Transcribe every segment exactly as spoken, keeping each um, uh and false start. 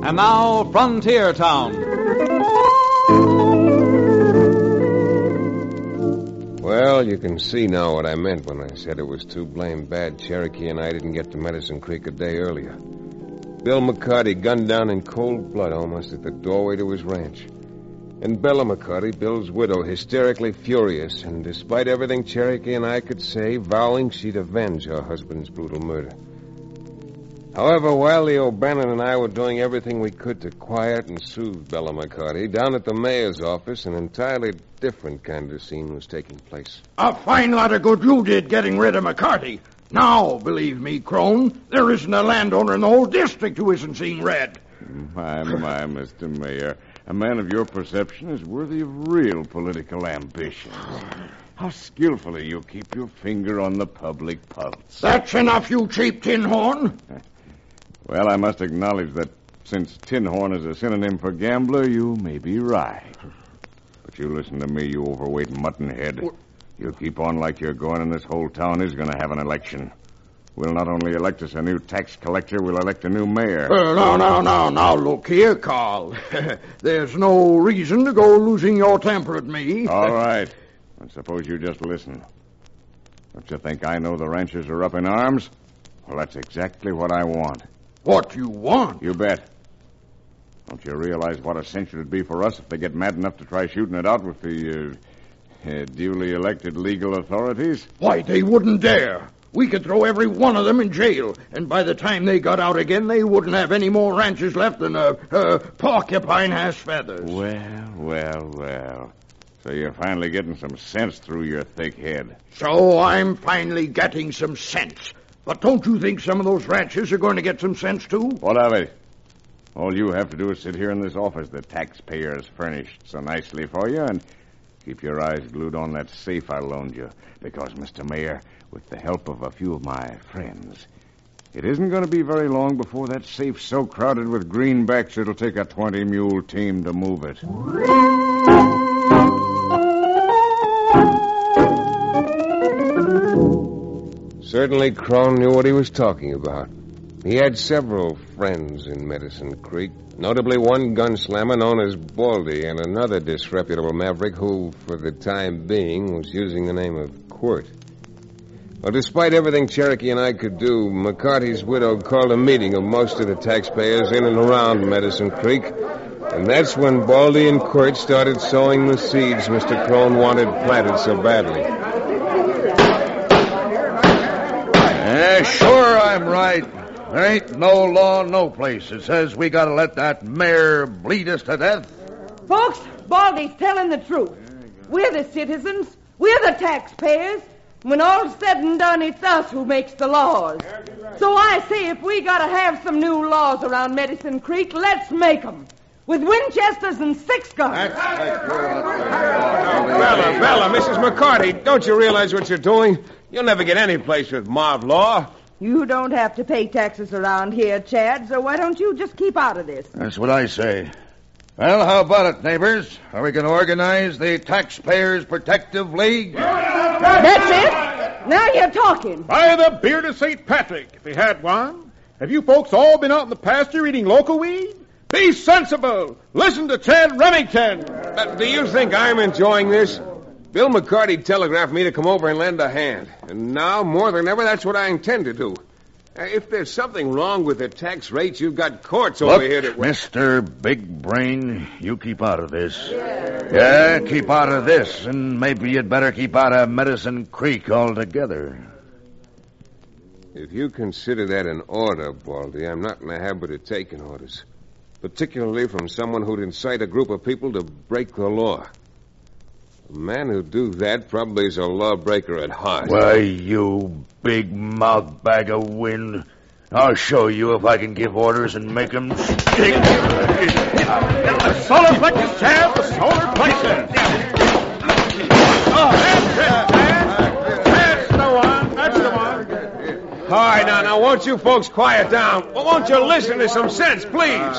And now, Frontier Town. Well, you can see now what I meant when I said it was too blame bad Cherokee and I didn't get to Medicine Creek a day earlier. Bill McCarty gunned down in cold blood almost at the doorway to his ranch. And Bella McCarty, Bill's widow, hysterically furious, and despite everything Cherokee and I could say, vowing she'd avenge her husband's brutal murder. However, while Leo Bannon and I were doing everything we could to quiet and soothe Bella McCarty, down at the mayor's office, an entirely different kind of scene was taking place. A fine lot of good you did getting rid of McCarty. Now, believe me, Crone, there isn't a landowner in the whole district who isn't seeing red. My, my, Mister Mayor. A man of your perception is worthy of real political ambition. How skillfully you keep your finger on the public pulse. That's enough, you cheap tin horn. Well, I must acknowledge that since tin horn is a synonym for gambler, you may be right. But you listen to me, you overweight muttonhead. You keep on like you're going, and this whole town is going to have an election. We'll not only elect us a new tax collector, we'll elect a new mayor. Uh, no, no, no, now look here, Carl. There's no reason to go losing your temper at me. All right. And suppose you just listen. Don't you think I know the ranchers are up in arms? Well, that's exactly what I want. What you want? You bet. Don't you realize what a cinch it would be for us if they get mad enough to try shooting it out with the uh, uh, duly elected legal authorities? Why, they wouldn't dare. We could throw every one of them in jail, and by the time they got out again, they wouldn't have any more ranches left than a, a porcupine has feathers. Well, well, well. So you're finally getting some sense through your thick head. So I'm finally getting some sense. But don't you think some of those ranchers are going to get some sense, too? What of it? All you have to do is sit here in this office the taxpayers furnished so nicely for you and keep your eyes glued on that safe I loaned you. Because, Mister Mayor, with the help of a few of my friends, it isn't going to be very long before that safe's so crowded with greenbacks it'll take a twenty-mule team to move it. Certainly, Crone knew what he was talking about. He had several friends in Medicine Creek, notably one gunslammer known as Baldy and another disreputable maverick who, for the time being, was using the name of Quirt. Well, despite everything Cherokee and I could do, McCarty's widow called a meeting of most of the taxpayers in and around Medicine Creek, and that's when Baldy and Quirt started sowing the seeds Mister Crone wanted planted so badly. Yeah, sure I'm right. There ain't no law no place that says we gotta let that mare bleed us to death. Folks, Baldy's telling the truth. We're the citizens. We're the taxpayers. When all's said and done, it's us who makes the laws. So I say if we gotta have some new laws around Medicine Creek, let's make them. With Winchesters and six guns. Bella, Bella, Missus McCarty, don't you realize what you're doing? You'll never get any place with mob law. You don't have to pay taxes around here, Chad, so why don't you just keep out of this? That's what I say. Well, how about it, neighbors? Are we going to organize the Taxpayers Protective League? That's it. Now you're talking. By the beard of Saint Patrick, if he had one. Have you folks all been out in the pasture eating local weed? Be sensible. Listen to Chad Remington. Uh, do you think I'm enjoying this? Bill McCarty telegraphed me to come over and lend a hand. And now, more than ever, that's what I intend to do. Uh, if there's something wrong with the tax rates, you've got courts Look, over here to... Mister Big Brain, you keep out of this. Yeah. yeah, keep out of this, and maybe you'd better keep out of Medicine Creek altogether. If you consider that an order, Baldy, I'm not in the habit of taking orders. Particularly from someone who'd incite a group of people to break the law. A man who'd do that probably is a lawbreaker at heart. Why, you big mouth bag of wind. I'll show you if I can give orders and make them stick. The solar plexus, Chad, the solar plexus. Oh, that's it, Chad. That's the one. That's the one. All right, now, now, won't you folks quiet down? Well, won't you listen to some sense, please?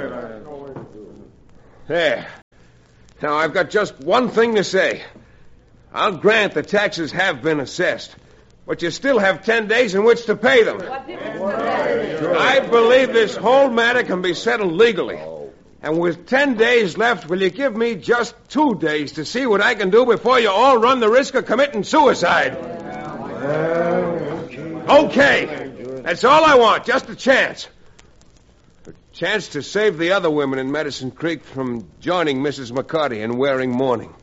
There. Now, I've got just one thing to say. I'll grant the taxes have been assessed. But you still have ten days in which to pay them. I believe this whole matter can be settled legally. And with ten days left, will you give me just two days to see what I can do before you all run the risk of committing suicide? Okay. That's all I want, just a chance. A chance to save the other women in Medicine Creek from joining Missus McCarty in wearing mourning.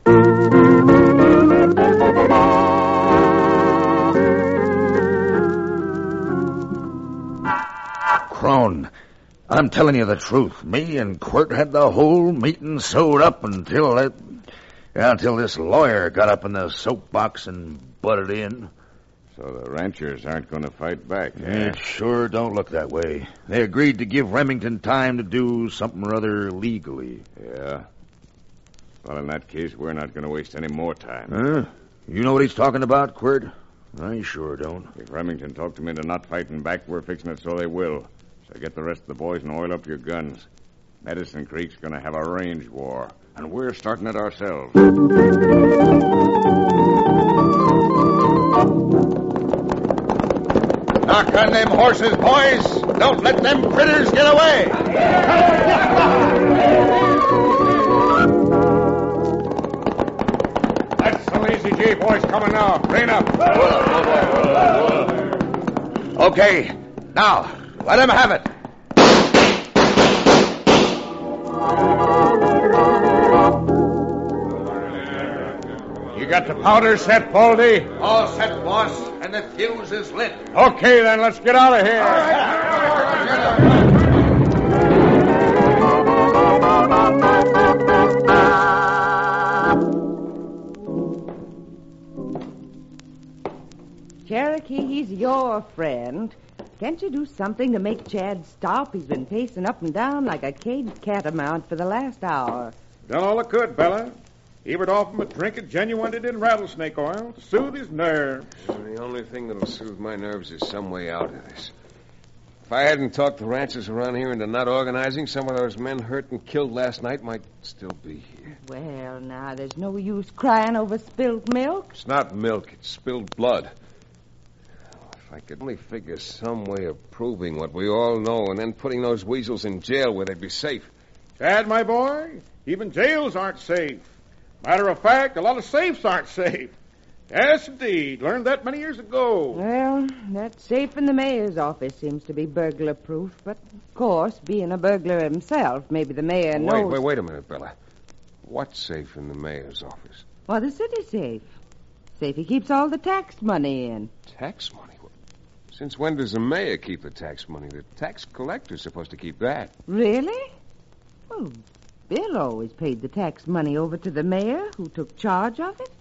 Crone, I'm telling you the truth. Me and Quirt had the whole meeting sewed up until that, yeah, until this lawyer got up in the soapbox and butted in. So the ranchers aren't going to fight back, eh? It sure don't look that way. They agreed to give Remington time to do something or other legally. Yeah. Well, in that case, we're not going to waste any more time. Huh? You know what he's talking about, Quirt? I sure don't. If Remington talked them into not fighting back, we're fixing it so they will. So get the rest of the boys and oil up your guns. Medicine Creek's going to have a range war, and we're starting it ourselves. Knock on them horses, boys. Don't let them critters get away. That's the Lazy J boys coming now. Rein up. Okay, now, let him have it. You got the powder set, Baldy? All set, boss, and the fuse is lit. Okay, then, let's get out of here. Cherokee, he's your friend. Can't you do something to make Chad stop? He's been pacing up and down like a caged catamount for the last hour. Done all I could, Bella. Even offered him a drink of genuine in rattlesnake oil to soothe his nerves. The only thing that'll soothe my nerves is some way out of this. If I hadn't talked the ranchers around here into not organizing, some of those men hurt and killed last night might still be here. Well, now, there's no use crying over spilled milk. It's not milk, it's spilled blood. If I could only figure some way of proving what we all know and then putting those weasels in jail where they'd be safe. Chad, my boy, even jails aren't safe. Matter of fact, a lot of safes aren't safe. Yes, indeed. Learned that many years ago. Well, that safe in the mayor's office seems to be burglar-proof. But, of course, being a burglar himself, maybe the mayor knows... Wait, wait, wait a minute, Bella. What's safe in the mayor's office? Well, the city safe. Safe he keeps all the tax money in. Tax money? Since when does the mayor keep the tax money? The tax collector's supposed to keep that. Really? Well, Bill always paid the tax money over to the mayor, who took charge of it.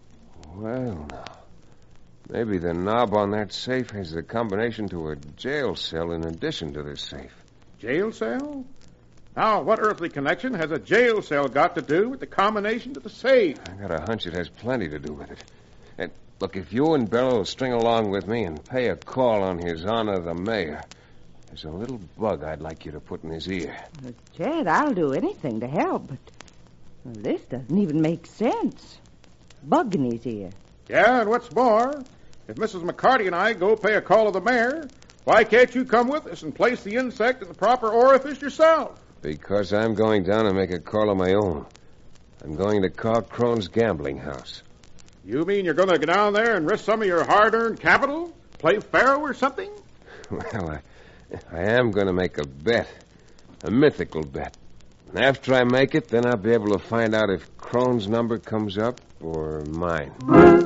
Well, now, maybe the knob on that safe has the combination to a jail cell in addition to this safe. Jail cell? Now, what earthly connection has a jail cell got to do with the combination to the safe? I got a hunch it has plenty to do with it. And look, if you and Bella will string along with me and pay a call on His Honor the Mayor, there's a little bug I'd like you to put in his ear. Well, Chad, I'll do anything to help, but well, this doesn't even make sense. Bug in his ear. Yeah, and what's more, if Missus McCarty and I go pay a call to the mayor, why can't you come with us and place the insect in the proper orifice yourself? Because I'm going down and make a call of my own. I'm going to Carl Crone's gambling house. You mean you're going to go down there and risk some of your hard-earned capital? Play faro or something? Well, I... I am going to make a bet, a mythical bet. And after I make it, then I'll be able to find out if Crone's number comes up or mine.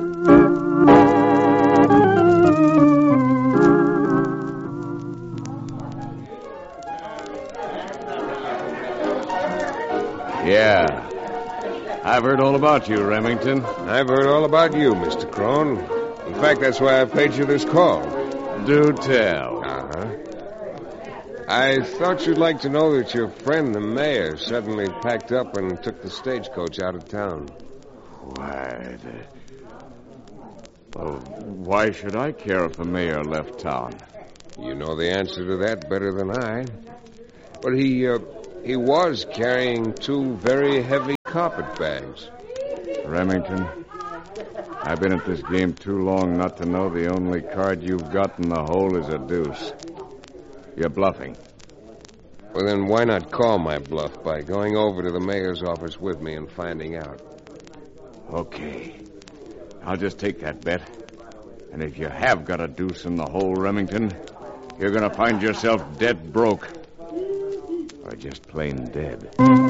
Yeah. I've heard all about you, Remington. I've heard all about you, Mister Crone. In fact, that's why I paid you this call. Do tell. Uh-huh. I thought you'd like to know that your friend, the mayor, suddenly packed up and took the stagecoach out of town. Why, the... Well, why should I care if the mayor left town? You know the answer to that better than I. But he, uh, he was carrying two very heavy carpet bags. Remington, I've been at this game too long not to know the only card you've got in the hole is a deuce. You're bluffing. Well, then why not call my bluff by going over to the mayor's office with me and finding out? Okay. I'll just take that bet. And if you have got a deuce in the hole, Remington, you're going to find yourself dead broke. Or just plain dead.